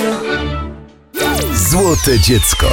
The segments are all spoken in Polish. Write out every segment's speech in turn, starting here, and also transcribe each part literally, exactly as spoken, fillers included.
Złote dziecko.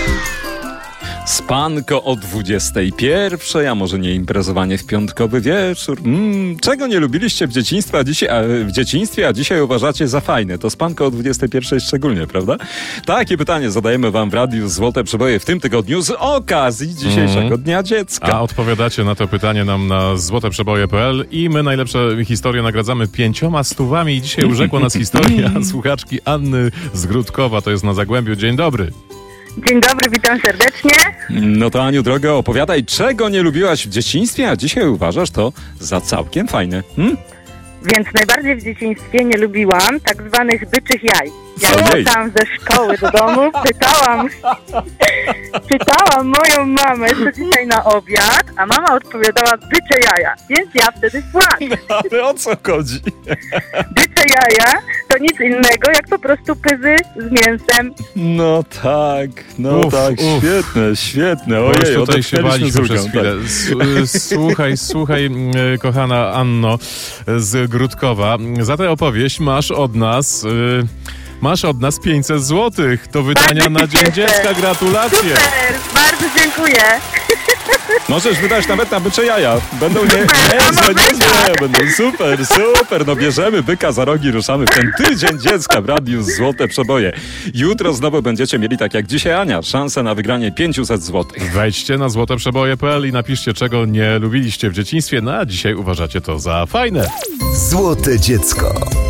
Spanko o dwudziestej pierwszej, a może nie imprezowanie w piątkowy wieczór. Mm, czego nie lubiliście w dzieciństwie, a dzisiaj, a w dzieciństwie, a dzisiaj uważacie za fajne? To spanko o dwudziestej pierwszej szczególnie, prawda? Takie pytanie zadajemy wam w Radiu Złote Przeboje w tym tygodniu z okazji dzisiejszego mm. Dnia Dziecka. A odpowiadacie na to pytanie nam na złote przeboje kropka p l i my najlepsze historie nagradzamy pięcioma stówami i dzisiaj urzekła nas historia słuchaczki Anny z Grudkowa, to jest na Zagłębiu. Dzień dobry. Dzień dobry, witam serdecznie. No to Aniu, droga, opowiadaj, czego nie lubiłaś w dzieciństwie, a dzisiaj uważasz to za całkiem fajne. Hmm? Więc najbardziej w dzieciństwie nie lubiłam tak zwanych byczych jaj. Jak Ojej. wracałam ze szkoły do domu, pytałam, pytałam moją mamę, co dzisiaj na obiad, a mama odpowiadała bycze jaja, więc ja wtedy płakałam. Ale o co chodzi? Bycze jaja to nic innego, jak po prostu pyzy z mięsem. No tak, no Uf, tak, uf. świetne, świetne. Bo już Ojej, tutaj się baliśmy drugą, przez chwilę. S- Słuchaj, słuchaj, m, kochana Anno z Grudkowa, za tę opowieść masz od nas... Y- Masz od nas pięćset złotych do wydania Bardzo na Dzień cieszę. Dziecka. Gratulacje! Super, bardzo dziękuję. Możesz wydać nawet na bycze jaja. Będą nie, Super, nie, a nie, może nie, tak? będą super, super. No bierzemy byka za rogi, ruszamy w ten tydzień dziecka w Radiu Złote Przeboje. Jutro znowu będziecie mieli, tak jak dzisiaj Ania, szansę na wygranie pięćset złotych. Wejdźcie na złote przeboje kropka p l i napiszcie, czego nie lubiliście w dzieciństwie, no a dzisiaj uważacie to za fajne. Złote dziecko.